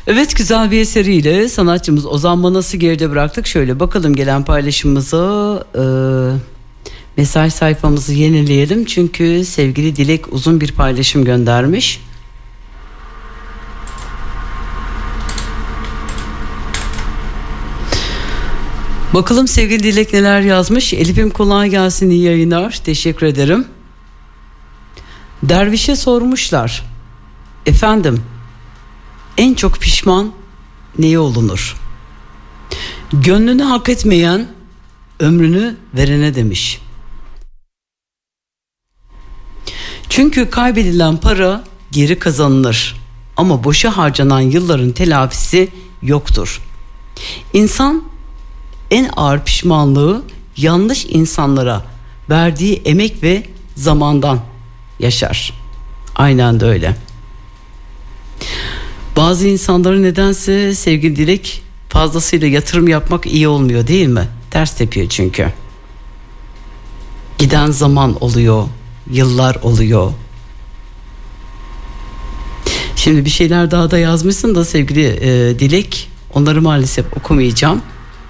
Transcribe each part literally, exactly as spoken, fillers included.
Evet, güzel bir eseriyle sanatçımız Ozan Manas'ı geride bıraktık. Şöyle bakalım gelen paylaşımımıza. Ee, mesaj sayfamızı yenileyelim. Çünkü sevgili Dilek uzun bir paylaşım göndermiş. Bakalım sevgili Dilek neler yazmış. Elif'im kolay gelsin, iyi yayınlar. Teşekkür ederim. Dervişe sormuşlar. Efendim, en çok pişman neye olunur? Gönlünü hak etmeyen ömrünü verene demiş. Çünkü kaybedilen para geri kazanılır ama boşa harcanan yılların telafisi yoktur. İnsan en ağır pişmanlığı yanlış insanlara verdiği emek ve zamandan yaşar. Aynen de öyle. Bazı insanların nedense sevgili Dilek fazlasıyla yatırım yapmak iyi olmuyor değil mi? Ters tepiyor çünkü. Giden zaman oluyor, yıllar oluyor. Şimdi bir şeyler daha da yazmışsın da sevgili e, Dilek, onları maalesef okumayacağım.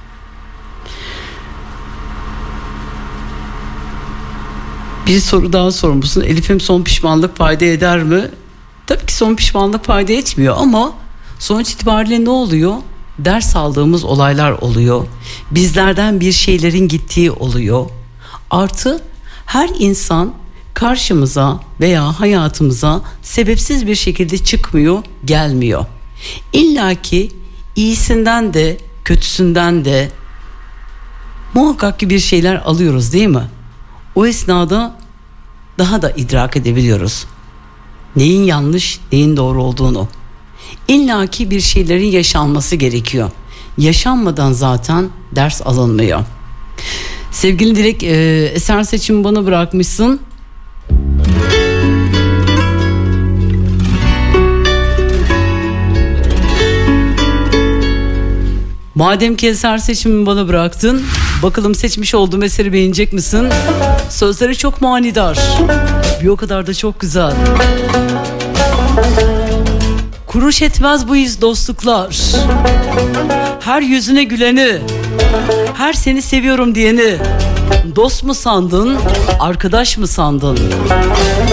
Bir soru daha sormuşsun. Elif'im son pişmanlık fayda eder mi? Tabii ki son pişmanlık fayda etmiyor ama sonuç itibariyle ne oluyor? Ders aldığımız olaylar oluyor. Bizlerden bir şeylerin gittiği oluyor. Artı her insan karşımıza veya hayatımıza sebepsiz bir şekilde çıkmıyor, gelmiyor. İlla ki iyisinden de kötüsünden de muhakkak ki bir şeyler alıyoruz değil mi? O esnada daha da idrak edebiliyoruz. Neyin yanlış, neyin doğru olduğunu. İlla ki bir şeylerin yaşanması gerekiyor. Yaşanmadan zaten ders alınmıyor. Sevgili Dilek, e, eser seçimi bana bırakmışsın. Madem ki eser seçimini bana bıraktın, bakalım seçmiş olduğum eseri beğenecek misin? Sözleri çok manidar, bir o kadar da çok güzel. Kuruş etmez bu iz dostluklar, her yüzüne güleni, her seni seviyorum diyeni dost mu sandın, arkadaş mı sandın?